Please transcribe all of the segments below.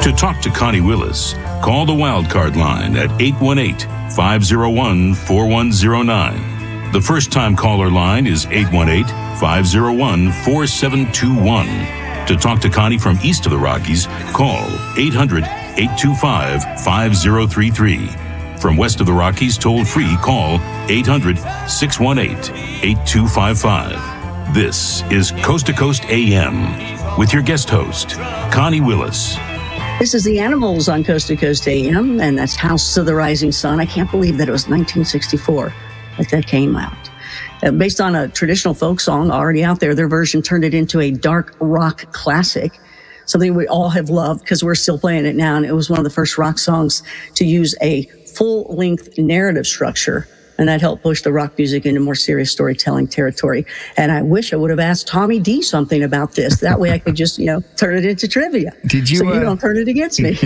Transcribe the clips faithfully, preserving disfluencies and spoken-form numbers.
To talk to Connie Willis, call the Wildcard line at eight one eight, five oh one, four one oh nine. The first-time caller line is eight one eight, five oh one, four seven two one. To talk to Connie from east of the Rockies, call eight hundred, eight two five, five oh three three. From west of the Rockies, toll-free, call eight hundred, six one eight, eight two five five. This is Coast to Coast A M with your guest host, Connie Willis. This is The Animals on Coast to Coast A M, and that's House of the Rising Sun. I can't believe that it was nineteen sixty-four that that came out. Uh, based on a traditional folk song already out there, their version turned it into a dark rock classic, something we all have loved because we're still playing it now, and it was one of the first rock songs to use a full-length narrative structure, and that helped push the rock music into more serious storytelling territory. And I wish I would have asked Tommy D something about this. That way I could just, you know, turn it into trivia. Did you? So you uh, don't turn it against me.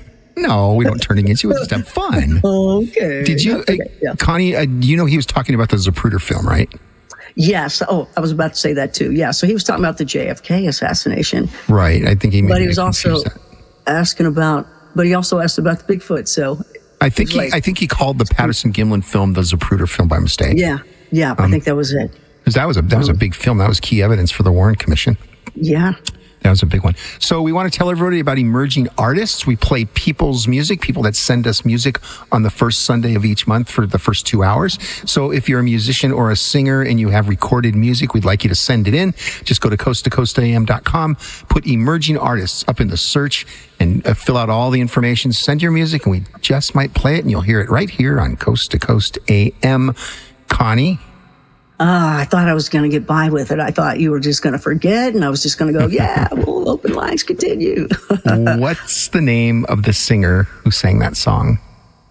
No, we don't turn against you. We just have fun. Okay. Did you, okay, uh, yeah. Connie, uh, you know he was talking about the Zapruder film, right? Yes. Oh, I was about to say that too. Yeah. So he was talking about the J F K assassination. Right. I think he made But he was also that. asking about, but he also asked about the Bigfoot. So I think he, like, I think he called the Patterson Gimlin film the Zapruder film by mistake. Yeah. Yeah. Um, I think that was it. Because that was a, that was a big film. That was key evidence for the Warren Commission. Yeah. That was a big one. So we want to tell everybody about emerging artists. We play people's music, people that send us music on the first Sunday of each month for the first two hours. So if you're a musician or a singer and you have recorded music, we'd like you to send it in. Just go to coast to coast a m dot com, put emerging artists up in the search, and uh, fill out all the information. Send your music, and we just might play it, and you'll hear it right here on Coast to Coast A M. Connie? Ah, I thought I was going to get by with it. I thought you were just going to forget, and I was just going to go, yeah, we'll open lines continue. What's the name of the singer who sang that song?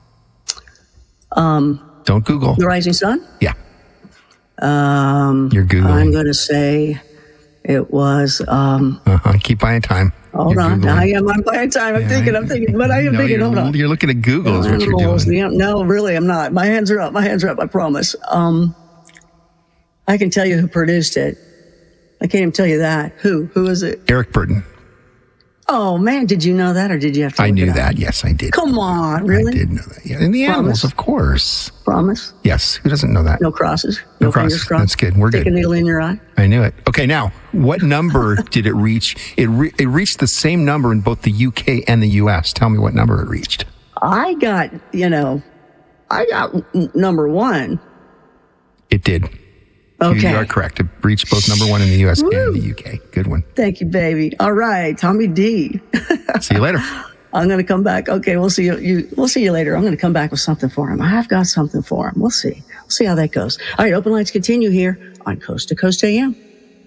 Um, Don't Google. The Rising Sun? Yeah. Um, You're Googling. I'm going to say it was... Um, uh-huh. Keep buying time. Hold You're on. Googling. I am. I'm buying time. I'm Yeah, thinking. I- I'm thinking. But I am no, thinking. you're, Hold on. You're looking at Google is what you're Animals, doing. the- No, really, I'm not. My hands are up. My hands are up. I promise. Um, I can tell you who produced it. I can't even tell you that. Who? Who is it? Eric Burden. Oh, man. Did you know that, or did you have to I look knew it up? that. Yes, I did. Come on. Really? I did know that. Yeah. And the animals, Promise? of course. Promise? Yes. Who doesn't know that? No crosses. No No, crosses. fingers crossed. That's good. We're Take good. a needle in your eye. I knew it. Okay, now, what number did it reach? It, re- it reached the same number in both the U K and the U S. Tell me what number it reached. I got, you know, I got n- number one. It did. Okay. You are correct. It reached both number one in the U S Woo. and the U K. Good one. Thank you, baby. All right, Tommy D. See you later. I'm going to come back. Okay, we'll see you, you. We'll see you later. I'm going to come back with something for him. I've got something for him. We'll see. We'll see how that goes. All right, open lines continue here on Coast to Coast A M.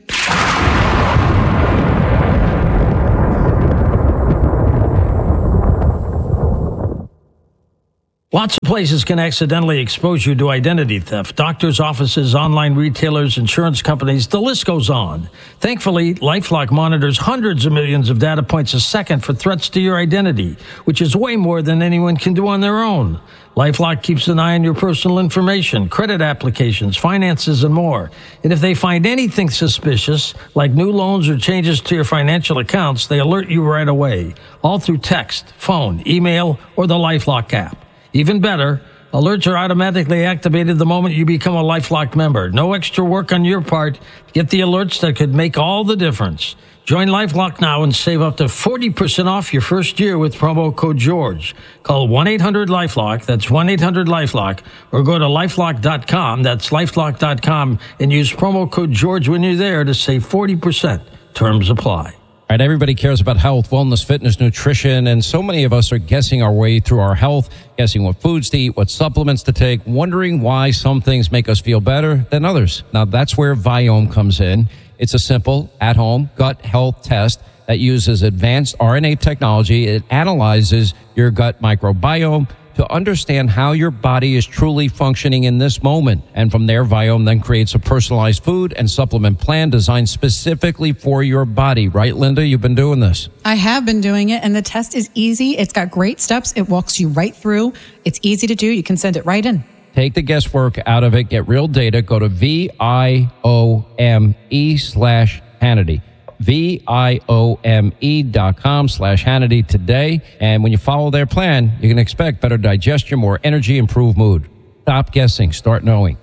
Lots of places can accidentally expose you to identity theft. Doctors' offices, online retailers, insurance companies, the list goes on. Thankfully, LifeLock monitors hundreds of millions of data points a second for threats to your identity, which is way more than anyone can do on their own. LifeLock keeps an eye on your personal information, credit applications, finances, and more. And if they find anything suspicious, like new loans or changes to your financial accounts, they alert you right away, all through text, phone, email, or the LifeLock app. Even better, alerts are automatically activated the moment you become a LifeLock member. No extra work on your part. Get the alerts that could make all the difference. Join LifeLock now and save up to forty percent off your first year with promo code George. Call one eight hundred LifeLock, that's one eight hundred LifeLock, or go to lifelock dot com, that's lifelock dot com, and use promo code George when you're there to save forty percent. Terms apply. All right, everybody cares about health, wellness, fitness, nutrition, and so many of us are guessing our way through our health, guessing what foods to eat, what supplements to take, wondering why some things make us feel better than others. Now, that's where Viome comes in. It's a simple, at-home gut health test that uses advanced R N A technology. It analyzes your gut microbiome to understand how your body is truly functioning in this moment. And from there, Viome then creates a personalized food and supplement plan designed specifically for your body. Right, Linda? You've been doing this. I have been doing it, and the test is easy. It's got great steps. It walks you right through. It's easy to do. You can send it right in. Take the guesswork out of it. Get real data. Go to V I O M E slash Hannity. V-I-O-M-E dot com slash Hannity today. And when you follow their plan, you can expect better digestion, more energy, improved mood. Stop guessing. Start knowing.